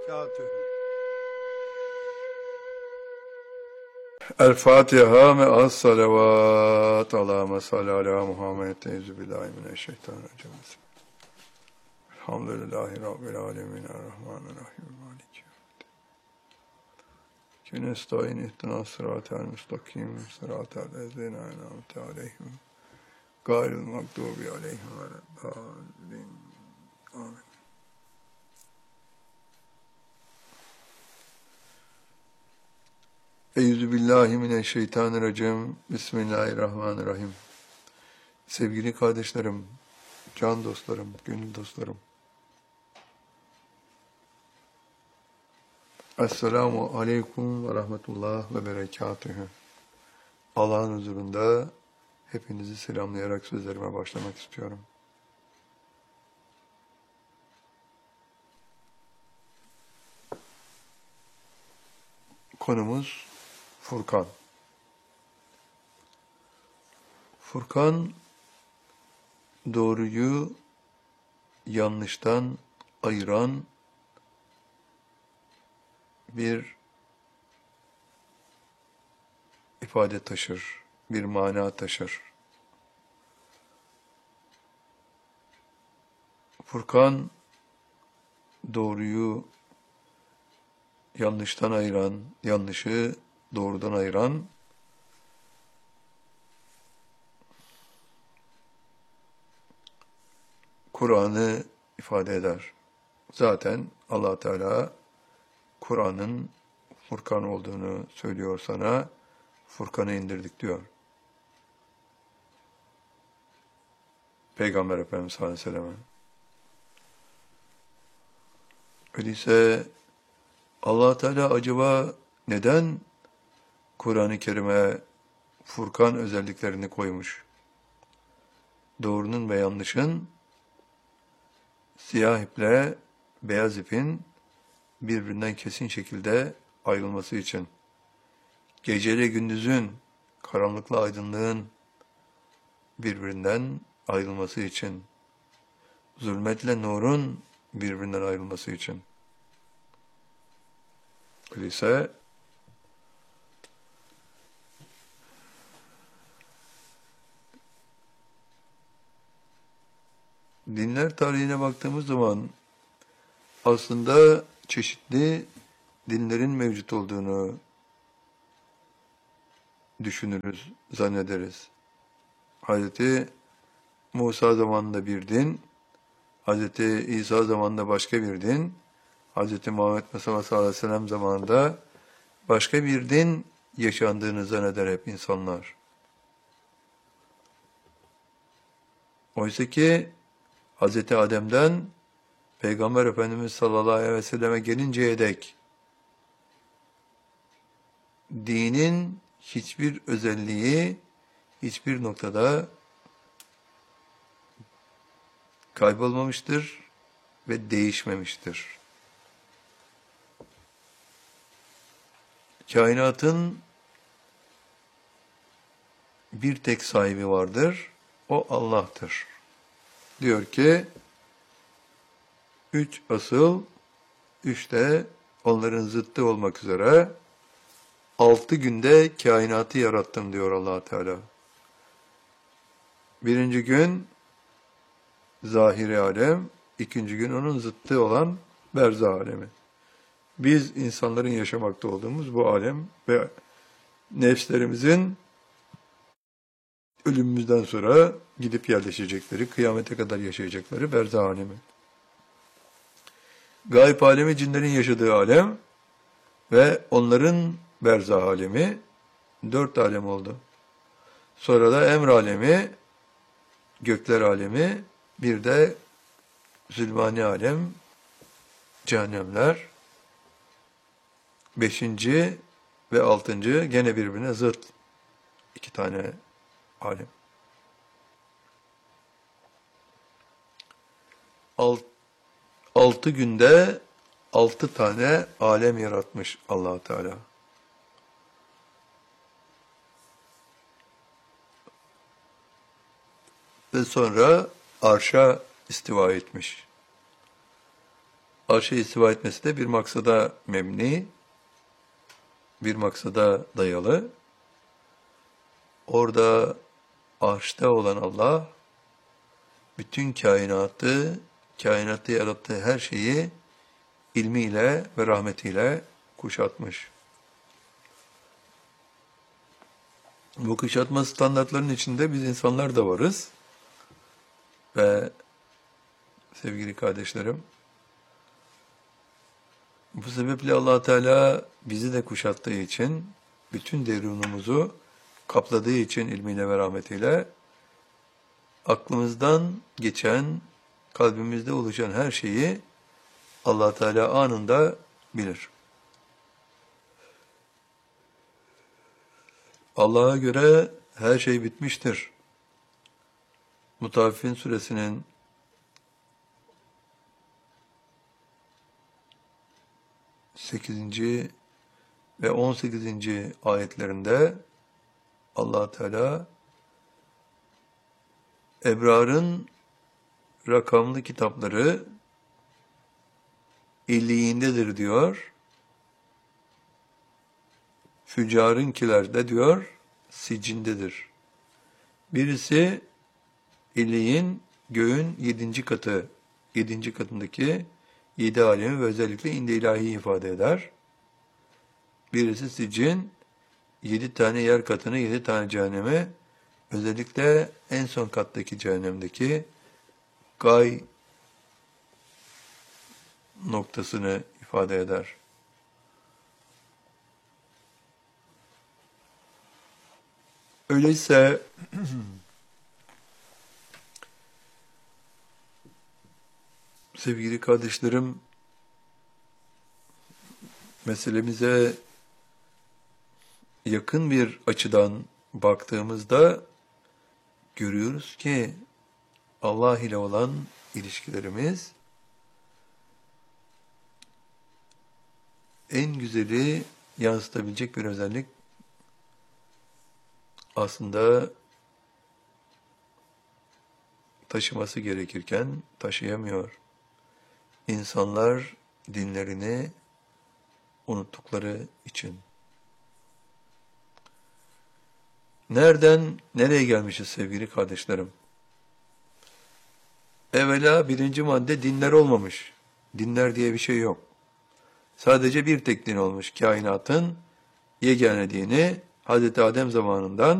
وبركاته. El-Fatiha me'as salavat. Allahümme salli ala Muhammed. Euzubillahimineşşeytanirracim. Elhamdülillahi Rabbil alemin. Errahmanirrahim. Maliki yevmiddin. Nestaîn ihdinas sıratal müstakim. Sıratal lezîne en'amte aleyhim. Gayril mağdûbi aleyhim veleddâllîn. Amin. Euzubillahimineşşeytanirracim. Bismillahirrahmanirrahim. Sevgili kardeşlerim, can dostlarım, gönül dostlarım. Esselamu aleyküm ve rahmetullah ve berekatühü. Allah'ın huzurunda hepinizi selamlayarak sözlerime başlamak istiyorum. Konumuz Furkan. Furkan, doğruyu yanlıştan ayıran bir ifade taşır, bir mana taşır. Furkan, doğruyu yanlıştan ayıran, yanlışı doğrudan ayıran Kur'an'ı ifade eder. Zaten Allah Teala Kur'an'ın Furkan olduğunu söylüyor sana, Furkan'ı indirdik diyor. Peygamber Efendimiz sallallahu aleyhi ve sellem. Öyleyse Allah Teala acaba neden Kur'an-ı Kerim'e Furkan özelliklerini koymuş? Doğrunun ve yanlışın, siyah iple beyaz ipin birbirinden kesin şekilde ayrılması için, geceyle gündüzün, karanlıkla aydınlığın birbirinden ayrılması için, zulmetle nurun birbirinden ayrılması için. Öyleyse dinler tarihine baktığımız zaman aslında çeşitli dinlerin mevcut olduğunu düşünürüz, zannederiz. Hz. Musa zamanında bir din, Hz. İsa zamanında başka bir din, Hz. Muhammed Mustafa sallallahu aleyhi ve sellem zamanında başka bir din yaşandığını zanneder hep insanlar. Oysa ki Hz. Adem'den Peygamber Efendimiz sallallahu aleyhi ve selleme gelinceye dek dinin hiçbir özelliği hiçbir noktada kaybolmamıştır ve değişmemiştir. Kainatın bir tek sahibi vardır, o Allah'tır. Diyor ki, 3 asıl, 3 de onların zıttı olmak üzere 6 günde kainatı yarattım diyor Allah Teala. Birinci gün zahiri alem, ikinci gün onun zıttı olan berzah alemi. Biz insanların yaşamakta olduğumuz bu alem ve nefslerimizin ölümümüzden sonra gidip yerleşecekleri, kıyamete kadar yaşayacakları berzah alemi. Gayb alemi cinlerin yaşadığı alem ve onların berzah alemi 4 alem oldu. Sonra da emr alemi, gökler alemi, bir de zulmani alem, cehennemler, 5. ve 6. gene birbirine zıt 2 tane alem. 6 günde 6 tane alem yaratmış Allah Teala. Ve sonra arşa istiva etmiş. Arşa istiva etmesi de bir maksada mebni, bir maksada dayalı. Orada arşta olan Allah, bütün kainatı yarattığı her şeyi ilmiyle ve rahmetiyle kuşatmış. Bu kuşatma standartlarının içinde biz insanlar da varız. Ve sevgili kardeşlerim, bu sebeple Allah Teala bizi de kuşattığı için, bütün derunumuzu kapladığı için ilmiyle ve rahmetiyle, aklımızdan geçen, kalbimizde oluşan her şeyi Allah Teala anında bilir. Allah'a göre her şey bitmiştir. Mutaffifin suresinin 8. ve 18. ayetlerinde Allah Teala ebrarın rakamlı kitapları illiyindedir diyor. Füccarınkiler de diyor sicindedir. Birisi illiyin göğün 7. katı, 7. katındaki 7 alemi ve özellikle inde ilahi ifade eder. Birisi sicin 7 tane yer katını, 7 tane cehennemi, özellikle en son kattaki cehennemdeki gay noktasını ifade eder. Öyleyse sevgili kardeşlerim, meselemize yakın bir açıdan baktığımızda görüyoruz ki Allah ile olan ilişkilerimiz en güzeli yansıtabilecek bir özellik aslında taşıması gerekirken taşıyamıyor. İnsanlar dinlerini unuttukları için. Nereden nereye gelmişiz sevgili kardeşlerim? Evvela birinci madde dinler olmamış. Dinler diye bir şey yok. Sadece bir tek din olmuş. Kainatın yegane dini Hz. Adem zamanından